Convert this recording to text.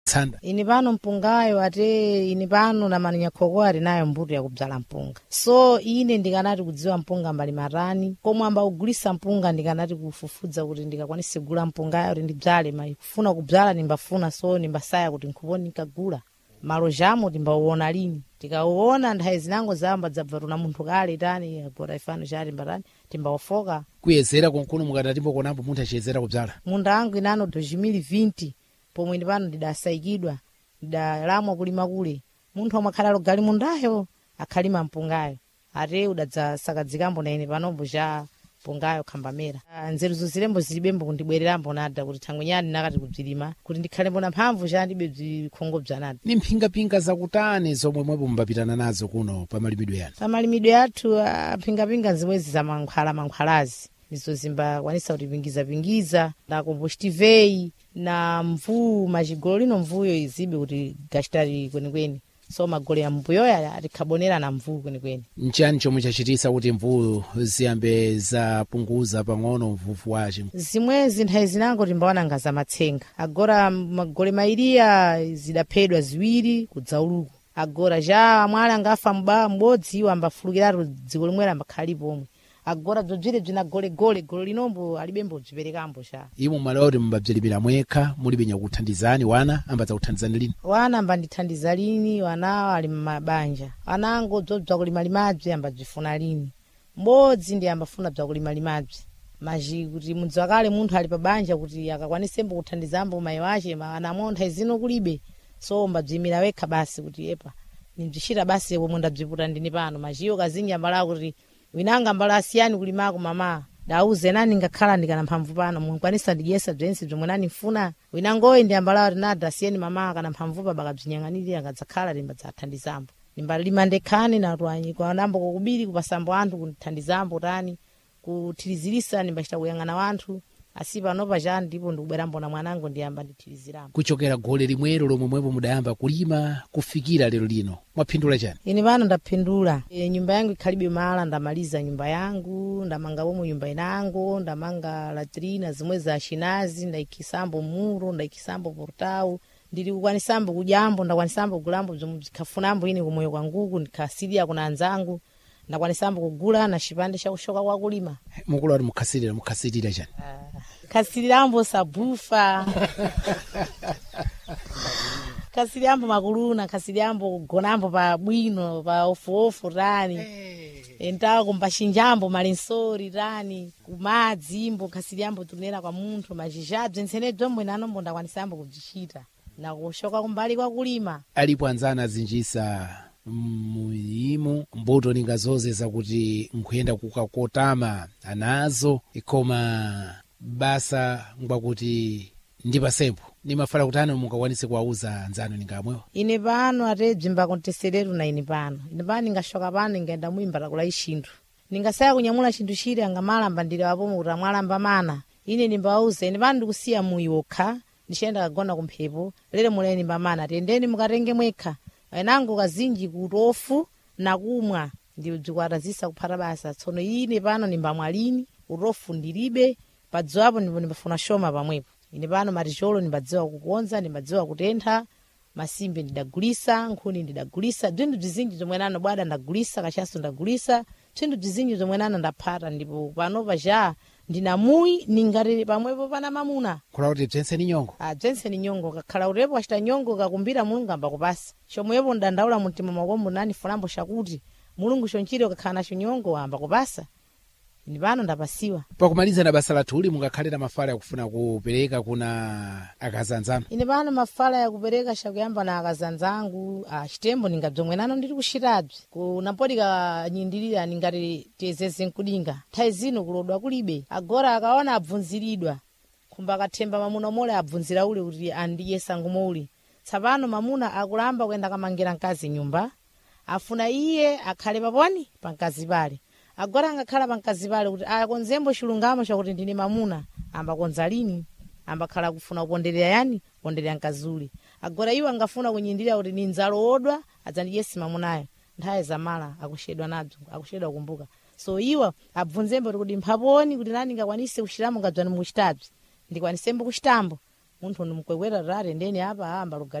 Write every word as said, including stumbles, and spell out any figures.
tsanda. Ini pano mpungayo ate ini pano na manya khoko ali nayo mbuto ya kubzala mpunga. So ine ndikanati kudziwa mpunga mbali matani, komwe amba kugulisa mpunga ndikanati kufufudza kuti ndikakwanise kugula mpungayo kuti ndibzale mai. Kufuna kubzala nimbafuna so nimbasaya kuti nkuponi nikagula. Malo jamo timbauona lini. Tikauona nthawi zinango zamba dzabva na munthu kale tani agora ifano chali mbatani timbaufoka. Kuyezera konkuno mukatatimbo konambo munthu achiyezera kubzala. Munda wangu inano dois mil e vinte pomwe ndi pano ndidasaikidwa ndidalamwa kulima kule. Munthu amakhala logali mundayo akhalima mpungayo. Ate udadza sakadzikambo na ine panombo ja mpungayo khambamera. Nzeruzo zilembo zilibembo kundibwererambo nada kuti thangwe nyani nakati kubzilima kuti ndikhalembo na mphamvu ja ndibe bzikhongo bzanada. Ni mphingapinga zakutani zomwe mwepo mbapitana nazo kuno pa malimidwe yanu? Pa malimidwe athu mphingapinga zimwezi za mankhwala mankhwalazi. Izo zimbakwanisa kuti pingiza pingiza na kompostivei na mvuu machigolo lino mvuyo izibe kuti gastari kwenikweni. So magole ya mbuyoya atikhabonera na mvuu kwenikweni. Nchani chomwe chachitisa kuti mvuu ziyambe zapunguza pang'ono mvuvu wace? Zimwezi nthawi zinango timbaona ngaza matsenga. Agora magole mairiya zidaphedwa ziwiri kudzauluku. Agora ja mwala ngafa mba mbodzi iwo ambafulukiratu dziko limwera ambakhalipo omwe. Agora bzobzire bzina gole gole gole linombo alibembo bziperekambo cha. Imo malori mbabzilimira mwekha mulibe nyakuthandizani wana ambaza kuthandizani lini? Wana ambandithandiza lini wanawo ali mmabanja. Anango bzobza kulima limabzi ambadzifuna lini. Mbodzi ndi ambafuna bza kulima limabzi. Maji kuti mudzakale munthu ali pabanja kuti akakwanisembo kuthandizambo mayi wace ana montha izino kulibe. So mbadzimira wekha basi kuti epa nimzishira basi yomwe ndabziputa ndini pano. Majiyo kazinja mbala kuti winanga mbala asiyani kulimako mama. Dauze nani ngakhala ndikana mphamvu pano mukwanisa ndiyesa bzensi bzomwe nani mfuna. Winangoyi ndi ambala kuti nada asiyeni mama kana mphamvu pa bakabzinyanganirira akadzakhala limba dzathandizambo. Nimbalima ndekhani na twanyi kwa nambo kokubiri kupasambo anthu kuthandizambo tani kuthirizirisa nimbachita kuyang'ana wanthu. Asi panopa ja ndipo ndikubwerambo na mwanango ndiyamba ndithiriziramo. Kuchokera gole limwero lomwe mwepo mudayamba kulima kufikira lero lino mwaphindula chani? Ine pano ndaphindula. E, nyumba yangu ikhalibe mala ndamaliza nyumba yangu, ndamanga pomwe nyumba inango, ndamanga latrina zimwe za shinazi, ndaikisambo muro, ndaikisambo portau, ndili kukwanisambo kudyambo, ndakwanisambo kugulambo bzomwe bzikhafunambo ine kumoyo kwanguku ndikhasiria kuna anzangu. Ndakwanisambo kugula na chipande cha kushoka kwa kulima. Mukulu ali mukhasirira mukhasirira chani? Uh, khasirirambo sabufa. Khasirirambo makuluna, khasirirambo kugonambo pa bwino, pa ofu-ofu tani. Hey. Entawa kumbashinjambo malinsori tani, kumadzi mbo khasirirambo tunera kwa munthu majijabzi nsene bzomwe nanombo ndakwanisambo kubzichita. Na kushoka kumbali kwa kulima. Alipo anzana zinjisa muimu mbuto ningazozeza kuti nkuyenda kukakotama anazo ikoma basa ngwakuti ndipasepo nimafala kutani mungakwanise kuwauza anzanu ningamwewa? Ine pano ate bzimba kontesereru na ine pano. Ine pano ningashoka pano ningaenda muimbata kula ishinthu. Ningasaya kunyamula chinthu chiri angamalamba ndile wapomo kuti amwalamba mana. Ine nimbauze ine pano ndikusiya muyi wokha ndishenda kagona kumphepo. Lere muleni nimbamana tendeni mukatenge mwekha. Enango kazinji kutofu na kumwa ndi bzikwatazisa kuphata basa. Tsono ine pano nimbamwalini utofu ndilibe padzo apo ndipo nimbafuna shoma pamwepo. Ine pano matijolo nimbadziwa kukonza, nimbadziwa kutentha, masimbe ndidagulisa, nkhuni ndidagulisa, bzinthu bzizinji zomwe nano bwada ndagulisa, kachaso ndagulisa, bzinthu bzizinji zomwe nano ndaphata ndipo panopa ja ndina muyi ningati pamwepo pana mamuna. Kula kuti bzense ni nyongo? Ah, bzense ni nyongo. Kakhala utepo wachita nyongo kakumbira mulungu ambakupasa. Chomwepo ndandaula mumtima mwakombo nani fulambo shakuti mulungu chonchire kakhala nacho nyongo ambakupasa. Ine pano ndapasiwa. Pakumaliza na basa lathuli mungakhalira mafala yakufuna kupereka kuna akazanzanu? Ine pano mafala yakupereka shakuyamba na akazanzangu ah, chitembo ningabzomwe nano ndiri kushirabzi. Kunapoti kanyindirira ningati tiyezeze nkudinga. Thai zino kulodwa kulibe. Agora akaona abvunziridwa. Kumba akathemba mamuna mole abvunzira ule kuti andiyesa ngumuli. Tsapano mamuna akulamba kwenda kamangira mkazi nyumba. Afuna iye akhale paponi pa mkazi pale. Agora angakhala pa mkazi pale kuti akonzembo chilungamo chakuti ndine mamuna ambakonza lini ambakhala kufuna kuponderera yani kuponderera mkazuli. Agora iwo angafuna kunyindira kuti ni nzalo odwa adzandiyesi mamunayo. Nthawi zamala akushedwa nadzo akushedwa kumbuka. So iwo abvunzembo kuti mpaponi kuti nani ngakwanise kushiramo ngadzani muchitabzi. Ndikwanisembo kuchitambo munthu nimkwekwera rare ndeni apa amba